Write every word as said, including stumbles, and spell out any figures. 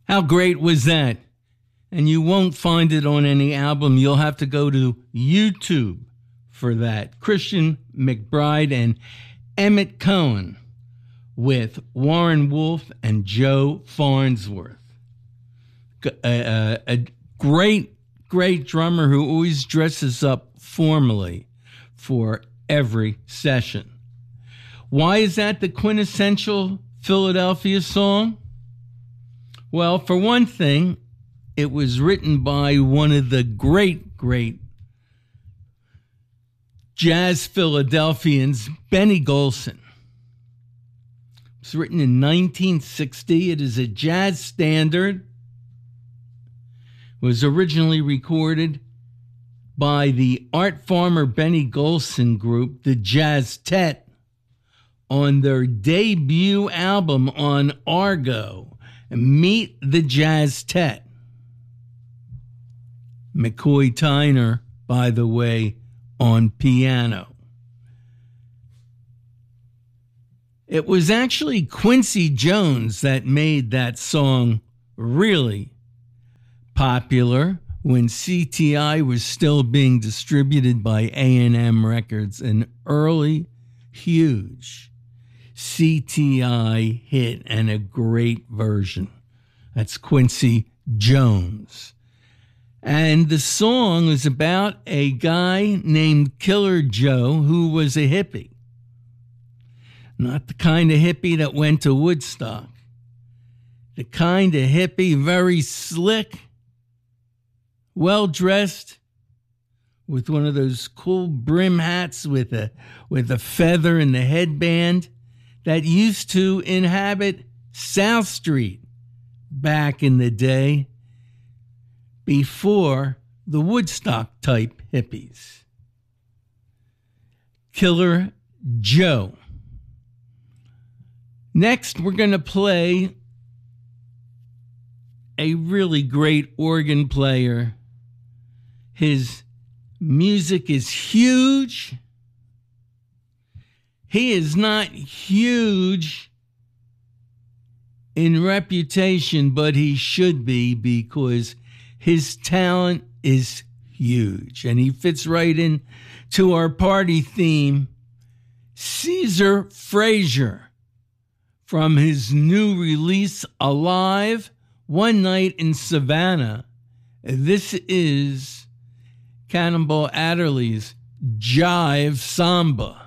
How great was that? And you won't find it on any album. You'll have to go to YouTube for that. Christian McBride and Emmett Cohen with Warren Wolf and Joe Farnsworth. A, a, a great, great drummer who always dresses up formally for every session. Why is that the quintessential Philadelphia song? Well, for one thing, it was written by one of the great, great jazz Philadelphians, Benny Golson. It was written in nineteen sixty. It is a jazz standard. It was originally recorded by the Art Farmer Benny Golson group, the Jazztet, on their debut album on Argo, Meet the Jazztet. McCoy Tyner, by the way, on piano. It was actually Quincy Jones that made that song really popular when C T I was still being distributed by A and M Records, an early, huge C T I hit and a great version. That's Quincy Jones. And the song is about a guy named Killer Joe who was a hippie. Not the kind of hippie that went to Woodstock. The kind of hippie, very slick, well-dressed, with one of those cool brim hats with a, with a feather in the headband that used to inhabit South Street back in the day, before the Woodstock-type hippies. Killer Joe. Next, we're going to play a really great organ player. His music is huge. He is not huge in reputation, but he should be, because his talent is huge, and he fits right in to our party theme. Caesar Frazier, from his new release, Alive, One Night in Savannah. This is Cannonball Adderley's Jive Samba.